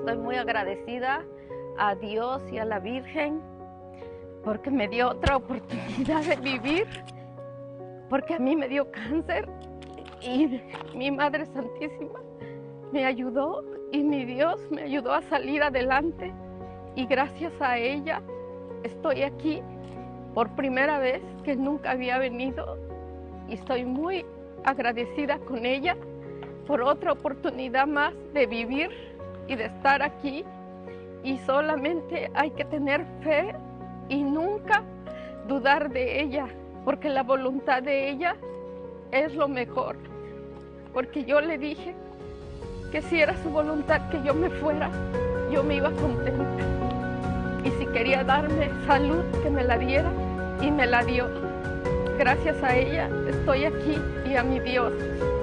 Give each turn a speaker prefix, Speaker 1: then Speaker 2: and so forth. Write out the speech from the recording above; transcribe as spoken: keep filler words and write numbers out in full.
Speaker 1: estoy muy agradecida a Dios y a la Virgen porque me dio otra oportunidad de vivir, porque a mí me dio cáncer y mi Madre Santísima me ayudó y mi Dios me ayudó a salir adelante, y gracias a ella estoy aquí por primera vez, que nunca había venido, y estoy muy agradecida con ella por otra oportunidad más de vivir y de estar aquí. Y solamente hay que tener fe y nunca dudar de ella, porque la voluntad de ella es lo mejor. Porque yo le dije que si era su voluntad que yo me fuera, yo me iba contenta. Y si quería darme salud, que me la diera, y me la dio. Gracias a ella estoy aquí y a mi Dios.